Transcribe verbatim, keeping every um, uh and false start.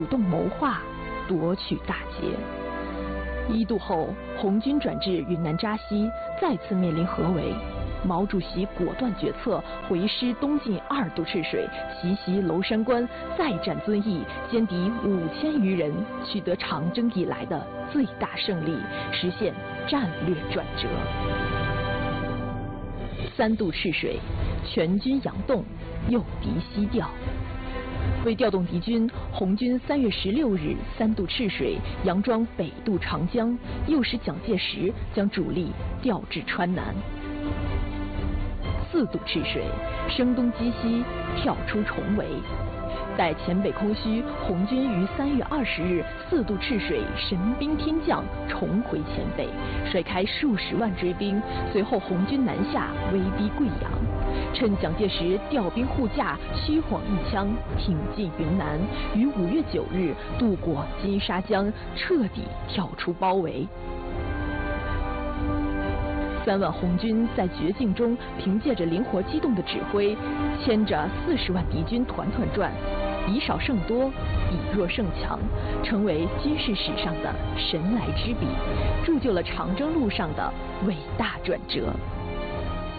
主动谋划，夺取大捷。一度后，红军转至云南扎西，再次面临合围。毛主席果断决策，回师东进二渡赤水，奇袭娄山关，再战遵义，歼敌五千余人，取得长征以来的最大胜利，实现战略转折。三渡赤水，全军佯动，诱敌西调。为调动敌军，红军三月十六日三渡赤水，佯装北渡长江，诱使蒋介石将主力调至川南。四渡赤水，声东击西，跳出重围。待黔北空虚，红军于三月二十日四渡赤水神兵天降，重回黔北，甩开数十万追兵。随后红军南下，威逼贵阳。趁蒋介石调兵护驾，虚晃一枪，挺进云南，于五月九日渡过金沙江，彻底跳出包围。三万红军在绝境中，凭借着灵活机动的指挥，牵着四十万敌军团团转，以少胜多，以弱胜强，成为军事史上的神来之笔，铸就了长征路上的伟大转折。